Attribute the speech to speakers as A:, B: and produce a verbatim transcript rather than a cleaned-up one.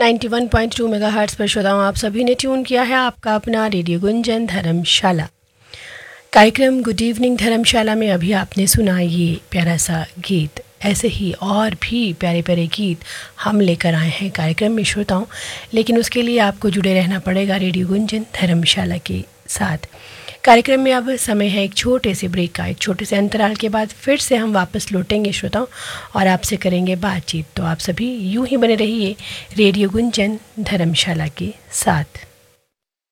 A: इक्यानवे पॉइंट दो मेगाहर्ट्ज़ पर श्रोताओं आप सभी ने ट्यून किया है आपका अपना रेडियो गुंजन धर्मशाला। कार्यक्रम गुड इवनिंग धर्मशाला में अभी आपने सुना ये प्यारा सा गीत। ऐसे ही और भी प्यारे प्यारे गीत हम लेकर आए हैं कार्यक्रम में श्रोताओं, लेकिन उसके लिए आपको जुड़े रहना पड़ेगा रेडियो गुंजन धर्मशाला के साथ। कार्यक्रम में अब समय है एक छोटे से ब्रेक का। एक छोटे से अंतराल के बाद फिर से हम वापस लौटेंगे श्रोताओं और आपसे करेंगे बातचीत। तो आप सभी यूं ही बने रहिए रेडियो गुंजन धर्मशाला के साथ।